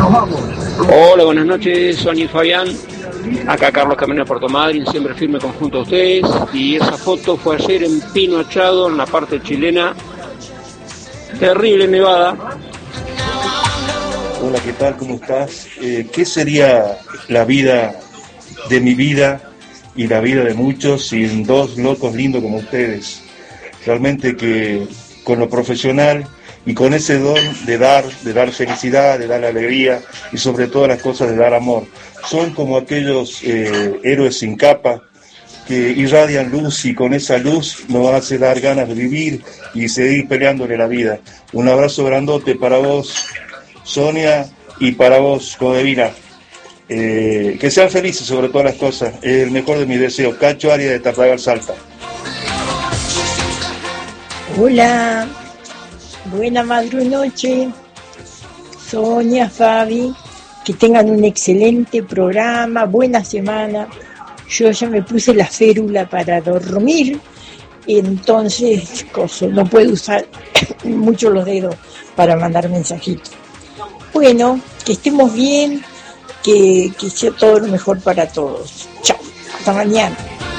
Hola, buenas noches, Sonia y Fabián. Acá Carlos Camino de Puerto Madryn, siempre firme conjunto a ustedes. Y esa foto fue ayer en Pino Achado, en la parte chilena. Terrible nevada. Hola, ¿qué tal? ¿Cómo estás? ¿Qué sería la vida de mi vida y la vida de muchos sin dos locos lindos como ustedes? Realmente que con lo profesional y con ese don de dar felicidad, de dar alegría y sobre todas las cosas de dar amor. Son como aquellos héroes sin capa que irradian luz y con esa luz nos hace dar ganas de vivir y seguir peleándole la vida. Un abrazo grandote para vos, Sonia, y para vos, Codevina. Que sean felices sobre todas las cosas. El mejor de mis deseos. Cacho Arias de Tartagal, Salta. Hola, buena madrunoche, Sonia, Fabi, que tengan un excelente programa, buena semana. Yo ya me puse la férula para dormir, entonces no puedo usar mucho los dedos para mandar mensajitos. Bueno, que estemos bien, que sea todo lo mejor para todos. Chao, hasta mañana.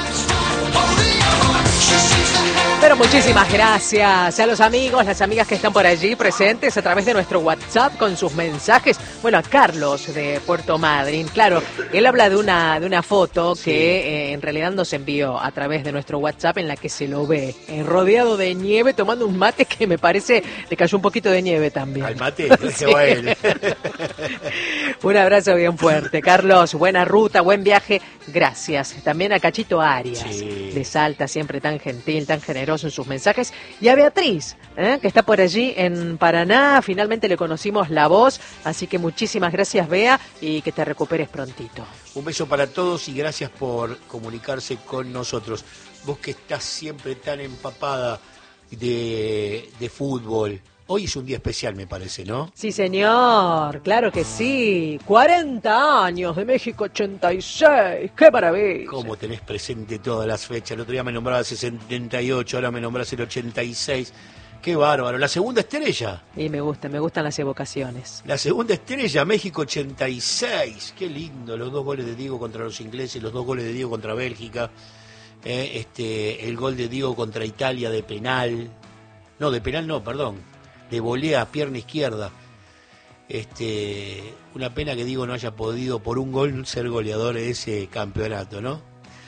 Pero muchísimas gracias a los amigos, las amigas que están por allí presentes a través de nuestro WhatsApp con sus mensajes. Bueno, a Carlos de Puerto Madryn, claro, él habla de una foto que en realidad nos envió a través de nuestro WhatsApp en la que se lo ve rodeado de nieve tomando un mate que me parece le cayó un poquito de nieve también. ¿Al mate? Sí. Bueno. Un abrazo bien fuerte, Carlos, buena ruta, buen viaje, gracias. También a Cachito Arias, de Salta, siempre tan gentil, tan generoso en sus mensajes, y a Beatriz, que está por allí en Paraná. Finalmente le conocimos la voz, así que muchísimas gracias, Bea, y que te recuperes prontito. Un beso para todos y gracias por comunicarse con nosotros. Vos que estás siempre tan empapada de fútbol. Hoy es un día especial, me parece, ¿no? Sí, señor, claro que sí. 40 años de México 86, ¡qué maravilla! ¿Cómo tenés presente todas las fechas? El otro día me nombrabas el 78, ahora me nombrás el 86. ¡Qué bárbaro! La segunda estrella. Y me gustan las evocaciones. La segunda estrella, México 86. ¡Qué lindo! Los 2 goles de Diego contra los ingleses, los 2 goles de Diego contra Bélgica. El gol de Diego contra Italia de penal. No, de penal no, perdón. De volea a pierna izquierda. Una pena que Diego no haya podido por un gol ser goleador de ese campeonato, ¿no?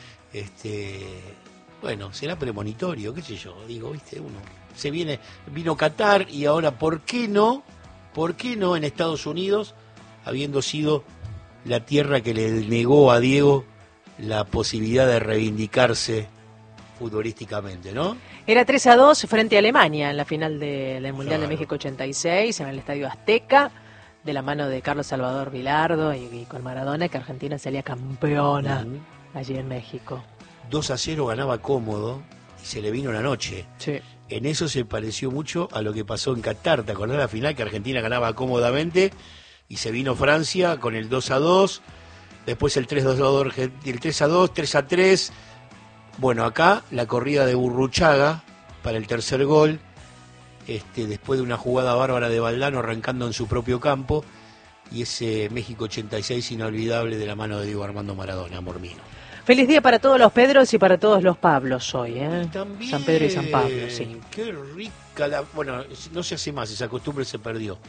Bueno, será premonitorio, qué sé yo, digo, viste, vino Qatar y ahora, ¿por qué no en Estados Unidos, habiendo sido la tierra que le negó a Diego la posibilidad de reivindicarse futbolísticamente, ¿no? Era 3-2 frente a Alemania en la final del Mundial de México 86 en el Estadio Azteca, de la mano de Carlos Salvador Vilardo y con Maradona, que Argentina salía campeona allí en México. 2-0 ganaba cómodo y se le vino la noche. Sí. En eso se pareció mucho a lo que pasó en Qatar. ¿Te acordás la final que Argentina ganaba cómodamente y se vino Francia con el 2-2, después el 3-2, el 3-2, 3-3. Bueno, acá la corrida de Burruchaga para el tercer gol, después de una jugada bárbara de Valdano arrancando en su propio campo, y ese México 86 inolvidable de la mano de Diego Armando Maradona, amor mío. Feliz día para todos los Pedros y para todos los Pablos hoy, ¿eh? También, San Pedro y San Pablo, sí. Qué rica bueno, no se hace más, esa costumbre se perdió.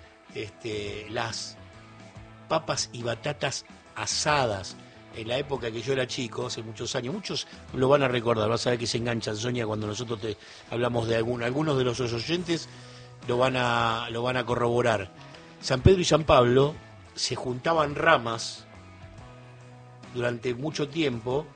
Las papas y batatas asadas. En la época que yo era chico, hace muchos años, muchos lo van a recordar, vas a ver que se enganchan, Sonia, cuando nosotros hablamos de algunos de los oyentes lo van a corroborar. San Pedro y San Pablo se juntaban ramas durante mucho tiempo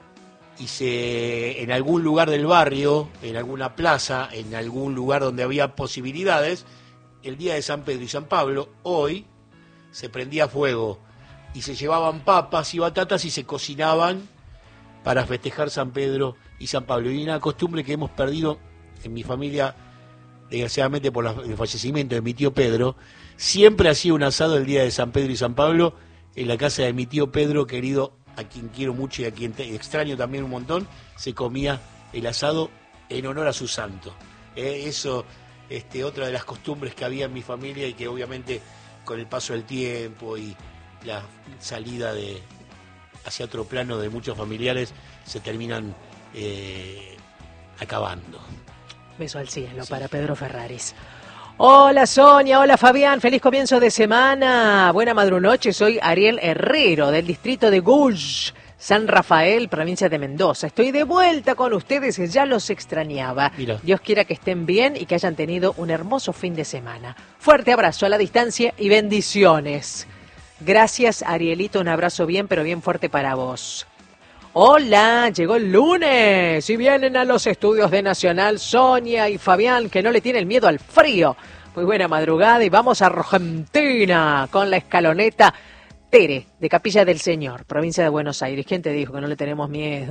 y en algún lugar del barrio, en alguna plaza, en algún lugar donde había posibilidades, el día de San Pedro y San Pablo, hoy, se prendía fuego y se llevaban papas y batatas y se cocinaban para festejar San Pedro y San Pablo. Y una costumbre que hemos perdido en mi familia, desgraciadamente por el fallecimiento de mi tío Pedro, siempre hacía un asado el día de San Pedro y San Pablo en la casa de mi tío Pedro, querido, a quien quiero mucho y a quien extraño también un montón. Se comía el asado en honor a su santo. Eso, otra de las costumbres que había en mi familia y que obviamente con el paso del tiempo y la salida hacia otro plano de muchos familiares se terminan acabando. Beso al cielo para Pedro Ferraris. Hola Sonia, hola Fabián, feliz comienzo de semana. Buena madrunoche, soy Ariel Herrero del distrito de Gush, San Rafael, provincia de Mendoza. Estoy de vuelta con ustedes, ya los extrañaba. Mira. Dios quiera que estén bien y que hayan tenido un hermoso fin de semana. Fuerte abrazo a la distancia y bendiciones. Gracias Arielito, un abrazo bien pero bien fuerte para vos. Hola, llegó el lunes y vienen a los estudios de Nacional Sonia y Fabián, que no le tienen miedo al frío. Muy buena madrugada y vamos a Argentina con la escaloneta Tere, de Capilla del Señor, provincia de Buenos Aires. ¿Quién te dijo que no le tenemos miedo?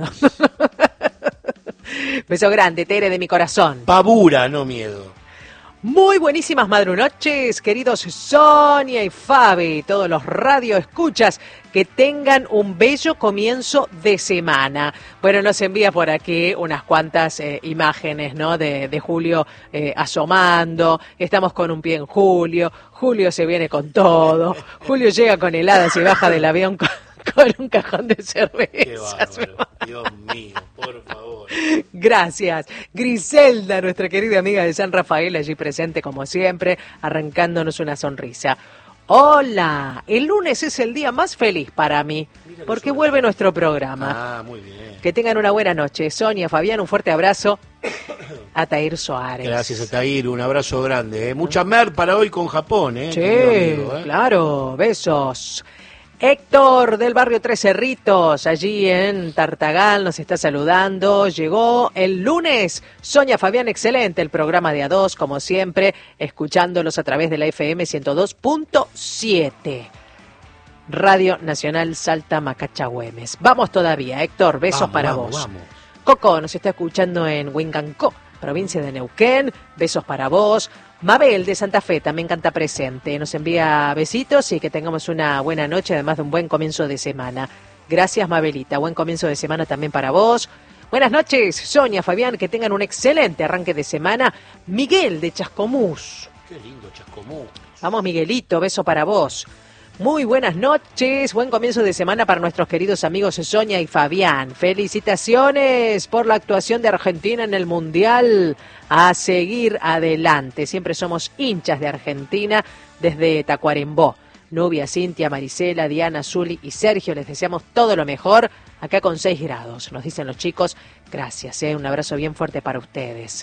Beso grande, Tere, de mi corazón. Pavura, no miedo. Muy buenísimas madrunoches, queridos Sonia y Fabi, todos los radioescuchas, que tengan un bello comienzo de semana. Bueno, nos envía por aquí unas cuantas imágenes, ¿no? De Julio asomando, estamos con un pie en Julio, Julio se viene con todo, Julio llega con heladas y baja del avión con un cajón de cervezas. Qué bárbaro, Dios mío, por favor. Gracias. Griselda, nuestra querida amiga de San Rafael, allí presente como siempre, arrancándonos una sonrisa. Hola, el lunes es el día más feliz para mí, porque vuelve nuestro programa. Ah, muy bien. Que tengan una buena noche. Sonia, Fabián, un fuerte abrazo. A Tair Soares. Gracias, Atair, un abrazo grande. Mucha mer para hoy con Japón, Sí, amigo, claro, besos. Héctor del barrio Tres Cerritos, allí en Tartagal, nos está saludando. Llegó el lunes. Sonia, Fabián, excelente el programa de A2, como siempre, escuchándolos a través de la FM 102.7. Radio Nacional Salta Macachagüemes. Vamos todavía, Héctor, besos para vos. Vamos. Coco nos está escuchando en Huincancó, provincia de Neuquén. Besos para vos. Mabel de Santa Fe también canta presente. Nos envía besitos y que tengamos una buena noche, además de un buen comienzo de semana. Gracias, Mabelita. Buen comienzo de semana también para vos. Buenas noches, Sonia, Fabián, que tengan un excelente arranque de semana. Miguel de Chascomús. Qué lindo Chascomús. Vamos, Miguelito, beso para vos. Muy buenas noches, buen comienzo de semana para nuestros queridos amigos Sonia y Fabián. Felicitaciones por la actuación de Argentina en el Mundial. A seguir adelante, siempre somos hinchas de Argentina desde Tacuarembó. Nubia, Cintia, Marisela, Diana, Zuli y Sergio, les deseamos todo lo mejor, acá con 6 grados, nos dicen los chicos. Gracias, un abrazo bien fuerte para ustedes.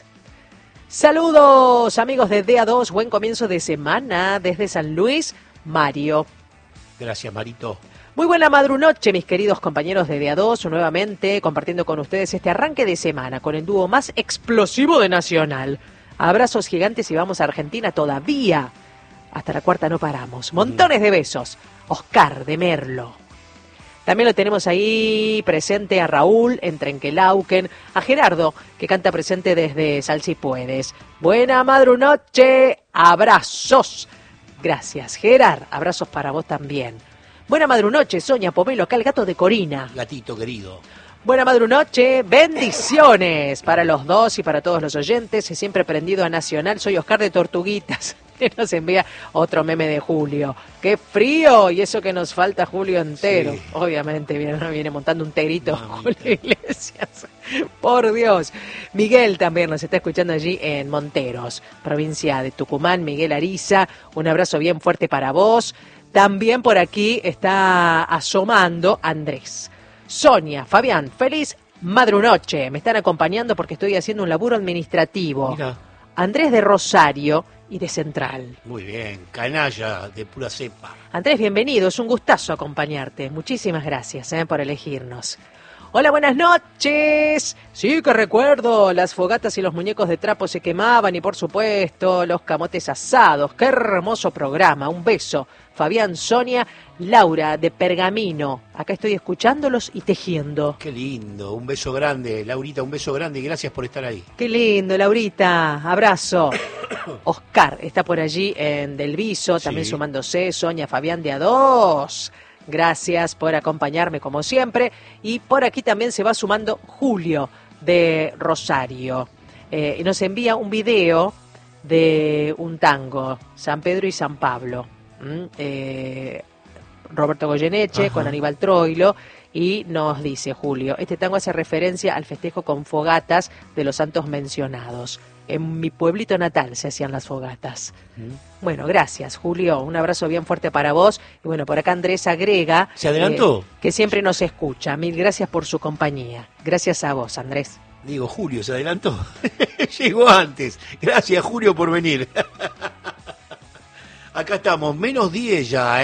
Saludos amigos de DA2, buen comienzo de semana desde San Luis, Mario. Gracias, Marito. Muy buena madrunoche, mis queridos compañeros de DA2, nuevamente compartiendo con ustedes este arranque de semana con el dúo más explosivo de Nacional. Abrazos gigantes y vamos a Argentina todavía. Hasta la cuarta no paramos. Montones de besos. Oscar de Merlo. También lo tenemos ahí presente a Raúl en Trenquelauquen, a Gerardo, que canta presente desde Sal Si Puedes. Buena madrunoche, abrazos. Gracias, Gerard. Abrazos para vos también. Buena madrunoche, Sonia, Pomelo, acá el gato de Corina. Gatito querido. Buena madrunoche, bendiciones para los dos y para todos los oyentes. Siempre prendido a Nacional, soy Oscar de Tortuguitas. Que nos envía otro meme de Julio. ¡Qué frío! Y eso que nos falta Julio entero. Sí. Obviamente viene montando un terito Julio Iglesias. Por Dios. Miguel también nos está escuchando allí en Monteros, provincia de Tucumán. Miguel Ariza, un abrazo bien fuerte para vos. También por aquí está asomando Andrés. Sonia, Fabián, feliz madrunoche. Me están acompañando porque estoy haciendo un laburo administrativo. Mira. Andrés de Rosario y de Central. Muy bien, canalla de pura cepa. Andrés, bienvenido, es un gustazo acompañarte. Muchísimas gracias por elegirnos. Hola, buenas noches. Sí que recuerdo, las fogatas y los muñecos de trapo se quemaban y por supuesto los camotes asados. Qué hermoso programa, un beso. Fabián, Sonia, Laura de Pergamino. Acá estoy escuchándolos y tejiendo. Qué lindo, un beso grande, Laurita, un beso grande y gracias por estar ahí. Qué lindo, Laurita, abrazo. Oscar está por allí en Del Viso, también Sí. sumándose. Sonia, Fabián de A2. Gracias por acompañarme como siempre. Y por aquí también se va sumando Julio de Rosario. Y nos envía un video de un tango, San Pedro y San Pablo. Roberto Goyeneche, Ajá. con Aníbal Troilo, y nos dice Julio, este tango hace referencia al festejo con fogatas de los santos mencionados. En mi pueblito natal se hacían las fogatas. Bueno, gracias, Julio. Un abrazo bien fuerte para vos. Y bueno, por acá Andrés agrega... ¿Se adelantó? Que siempre nos escucha. Mil gracias por su compañía. Gracias a vos, Andrés. Digo, Julio, ¿se adelantó? Llegó antes. Gracias, Julio, por venir. Acá estamos, menos 10 ya,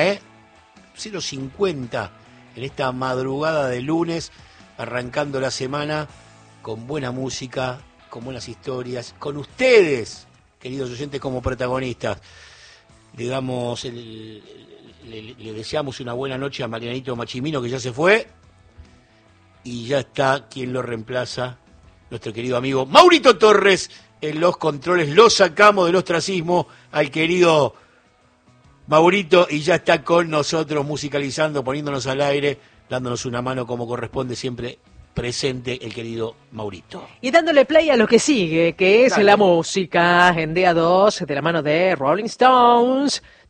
0:50 en esta madrugada de lunes, arrancando la semana con buena música, con buenas historias, con ustedes, queridos oyentes, como protagonistas. Le damos, le deseamos una buena noche a Marianito Machimino, que ya se fue, y ya está quien lo reemplaza, nuestro querido amigo Maurito Torres, en los controles. Lo sacamos del ostracismo al querido Maurito, y ya está con nosotros musicalizando, poniéndonos al aire, dándonos una mano como corresponde, siempre presente el querido Maurito. Y dándole play a lo que sigue, que es Dale. la música en día 2, de la mano de Rolling Stones.